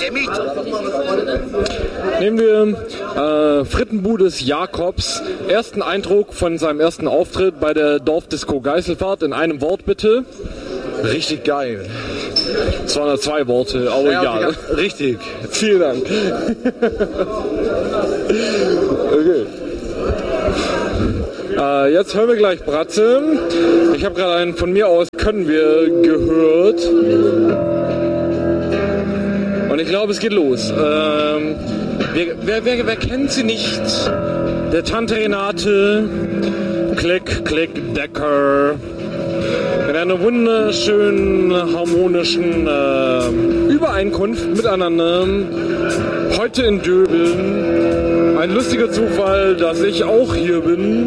Nehmen wir Frittenbude des Jakobs. Ersten Eindruck von seinem ersten Auftritt bei der Dorfdisco Geiselfahrt. In einem Wort bitte. Richtig geil. 202 Worte, aber ja. Richtig. Vielen Dank. Okay. Jetzt hören wir gleich Bratze. Ich habe gerade einen von mir aus Können wir gehört. Und ich glaube, es geht los. Wer kennt sie nicht? Der Tante Renate, Klick, Klick, Decker. In einer wunderschönen, harmonischen Übereinkunft miteinander. Heute in Döbeln. Ein lustiger Zufall, dass ich auch hier bin.